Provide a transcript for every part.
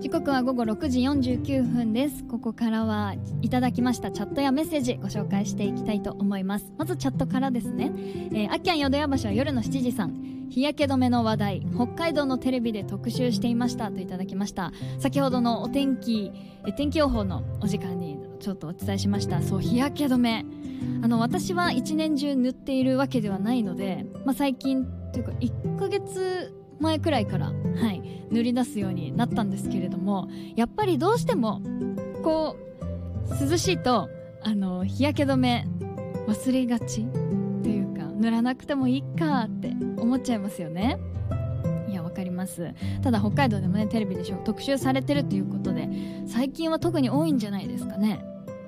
時刻は午後6時49分です。ここからはいただきましたチャットやメッセージご紹介していきたいと思います。まずチャットからですね。あっきゃん淀屋橋は夜の7時さん、日焼け止めの話題北海道のテレビで特集していましたといただきました。先ほどの天気予報のお時間にちょっとお伝えしました。そう、日焼け止め、私は一年中塗っているわけではないので、最近というか1ヶ月前くらいから、塗り出すようになったんですけれども、やっぱりどうしてもこう涼しいと日焼け止め忘れがちというか、塗らなくてもいいかって思っちゃいますよね。いや、わかります。ただ北海道でもね、テレビで特集されてるということで、最近は特に多いんじゃないですかね。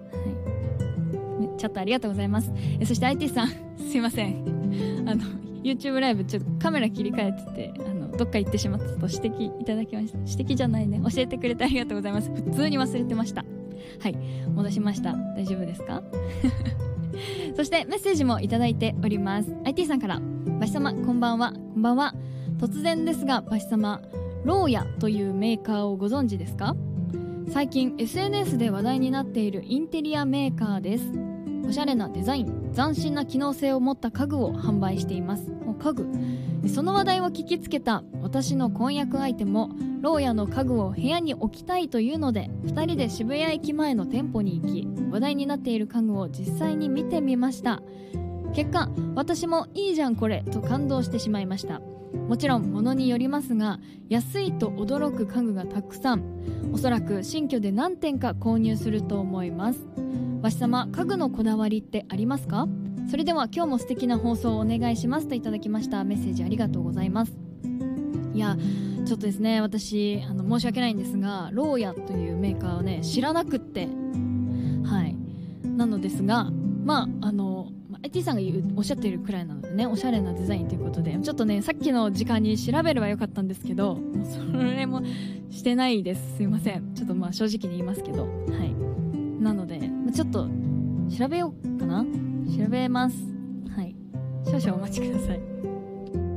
チャットありがとうございます。そして IT さんすいません、YouTube ライブちょっとカメラ切り替えててどっか行ってしまったと指摘いただきました。指摘じゃないね、教えてくれてありがとうございます。普通に忘れてました。はい、戻しました。大丈夫ですか？そしてメッセージもいただいております。 IT さんから、バシ様こんばんは。こんばんは。突然ですがバシ様、ローヤというメーカーをご存知ですか？最近 SNS で話題になっているインテリアメーカーです。おしゃれなデザイン、斬新な機能性を持った家具を販売しています。家具、その話題を聞きつけた私の婚約相手もローヤの家具を部屋に置きたいというので、2人で渋谷駅前の店舗に行き、話題になっている家具を実際に見てみました。結果、私もいいじゃんこれと感動してしまいました。もちろん物によりますが、安いと驚く家具がたくさん。おそらく新居で何点か購入すると思います。わし様、家具のこだわりってありますか？それでは今日も素敵な放送をお願いしますといただきました。メッセージありがとうございます。いや、ちょっとですね、私申し訳ないんですが、ローヤというメーカーをね、知らなくって、なのですが、IT さんがおっしゃっているくらいなのでね、おしゃれなデザインということで、ちょっとね、さっきの時間に調べればよかったんですけど、それもしてないです。すいません。ちょっと正直に言いますけど、なのでちょっと調べようかな。調べます。少々お待ちください。